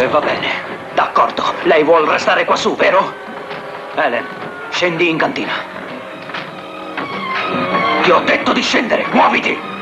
Va bene, d'accordo. Lei vuol restare qua su, vero? Helen, scendi in cantina. Ti ho detto di scendere, muoviti!